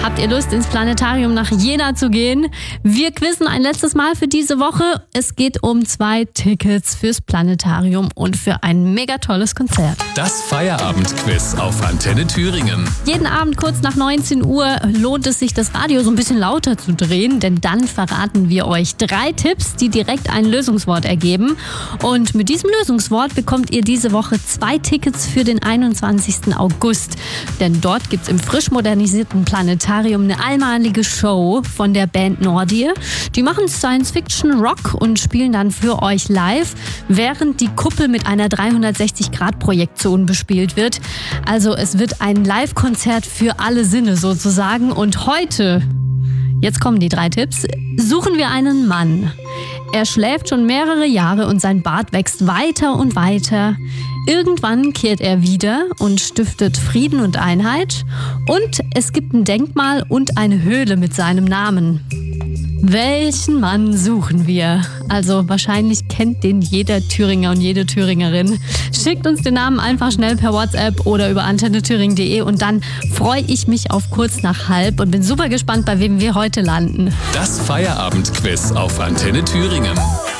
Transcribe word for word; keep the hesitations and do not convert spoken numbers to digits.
Habt ihr Lust, ins Planetarium nach Jena zu gehen? Wir quizzen ein letztes Mal für diese Woche. Es geht um zwei Tickets fürs Planetarium und für ein mega tolles Konzert. Das Feierabendquiz auf Antenne Thüringen. Jeden Abend kurz nach neunzehn Uhr lohnt es sich, das Radio so ein bisschen lauter zu drehen, denn dann verraten wir euch drei Tipps, die direkt ein Lösungswort ergeben. Und mit diesem Lösungswort bekommt ihr diese Woche zwei Tickets für den einundzwanzigsten August. Denn dort gibt es im frisch modernisierten Planetarium eine einmalige Show von der Band Nordie. Die machen Science-Fiction-Rock und spielen dann für euch live, während die Kuppel mit einer dreihundertsechzig Grad Projektion bespielt wird. Also es wird ein Live-Konzert für alle Sinne sozusagen. Und heute, jetzt kommen die drei Tipps, suchen wir einen Mann. Er schläft schon mehrere Jahre und sein Bart wächst weiter und weiter. Irgendwann kehrt er wieder und stiftet Frieden und Einheit. Und es gibt ein Denkmal und eine Höhle mit seinem Namen. Welchen Mann suchen wir? Also wahrscheinlich kennt den jeder Thüringer und jede Thüringerin. Schickt uns den Namen einfach schnell per WhatsApp oder über antenne thüringen punkt de und dann freue ich mich auf kurz nach halb und bin super gespannt, bei wem wir heute landen. Das Feierabendquiz auf Antenne Thüringen.